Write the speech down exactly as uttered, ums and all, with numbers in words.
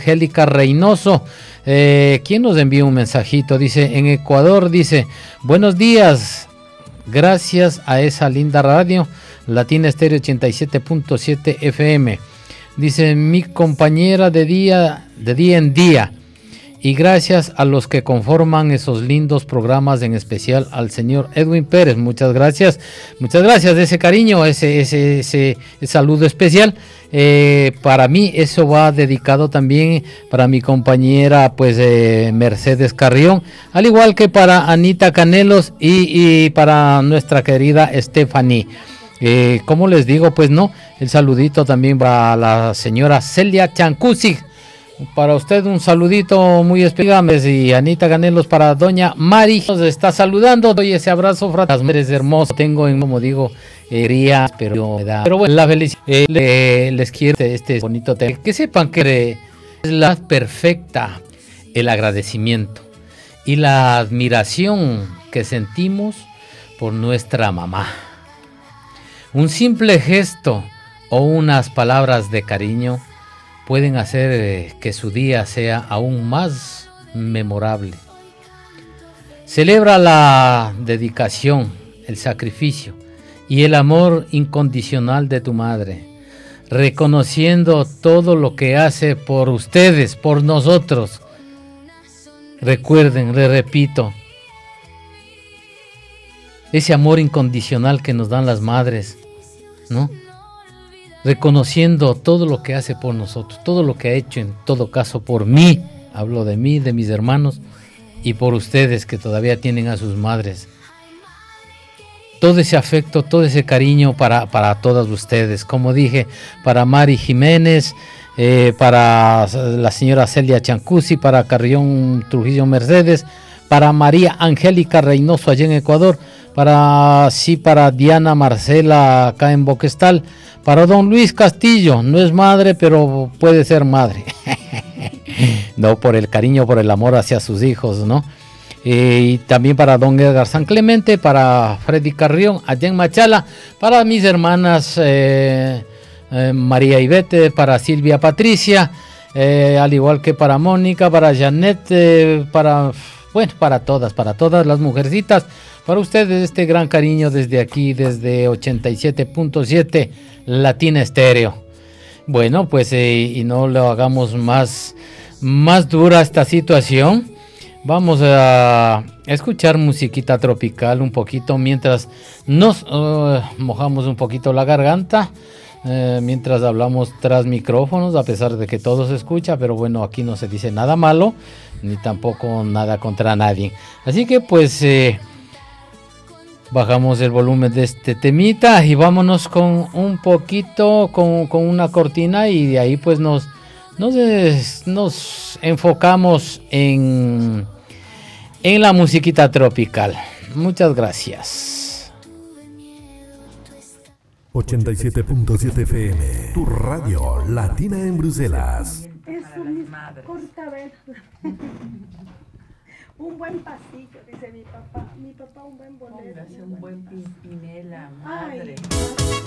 Angélica Reynoso. Eh, ¿Quién nos envió un mensajito? Dice, en Ecuador, dice, buenos días, gracias a esa linda radio, Latina Estéreo ochenta y siete punto siete F M. Dice, mi compañera de día, de día en día. Y gracias a los que conforman esos lindos programas, en especial al señor Edwin Pérez. Muchas gracias, muchas gracias de ese cariño, ese, ese, ese, ese saludo especial. Eh, para mí eso va dedicado también para mi compañera pues eh, Mercedes Carrión, al igual que para Anita Canelos y, y para nuestra querida Stephanie. Eh, como les digo, pues no, el saludito también va a la señora Celia Chancusi. Para usted un saludito muy especial. Y Anita Ganelos para doña Mari nos está saludando. Doy ese abrazo fraterno. Las mujeres hermosas tengo en, como digo, hería, pero me da. Pero bueno, la felicidad. Eh, le, les quiero este bonito tema. Que sepan que es la perfecta el agradecimiento y la admiración que sentimos por nuestra mamá. Un simple gesto o unas palabras de cariño pueden hacer eh, que su día sea aún más memorable. Celebra la dedicación, el sacrificio y el amor incondicional de tu madre, reconociendo todo lo que hace por ustedes, por nosotros. Recuerden, le repito, ese amor incondicional que nos dan las madres, ¿no? Reconociendo todo lo que hace por nosotros, todo lo que ha hecho en todo caso por mí, hablo de mí, de mis hermanos y por ustedes que todavía tienen a sus madres. Todo ese afecto, todo ese cariño para, para todas ustedes, como dije, para Mari Jiménez, eh, para la señora Celia Chancusi, para Carrión Trujillo Mercedes, para María Angélica Reynoso allá en Ecuador, para sí, para Diana Marcela acá en Boquestal, para don Luis Castillo, no es madre, pero puede ser madre. No, por el cariño, por el amor hacia sus hijos, ¿no? Eh, y también para don Edgar San Clemente, para Freddy Carrión, allá en Machala, para mis hermanas eh, eh, María Ivete, para Silvia Patricia, eh, al igual que para Mónica, para Janet, eh, para, bueno, para todas, para todas las mujercitas. Para ustedes este gran cariño desde aquí, desde ochenta y siete punto siete Latina Estéreo. Bueno, pues eh, y no lo hagamos más, más dura esta situación. Vamos a escuchar musiquita tropical un poquito mientras nos uh, mojamos un poquito la garganta, eh, mientras hablamos tras micrófonos, a pesar de que todo se escucha, pero bueno, aquí no se dice nada malo, ni tampoco nada contra nadie. Así que pues... Eh, bajamos el volumen de este temita y vámonos con un poquito, con, con una cortina y de ahí pues nos, nos, nos enfocamos en, en la musiquita tropical. Muchas gracias. ochenta y siete punto siete F M, tu radio latina en Bruselas. Eso mismo, corta vez. Un buen pasillo, dice mi papá. Mi papá un buen bolero. Póngase un buen pimpinela, madre. Ay.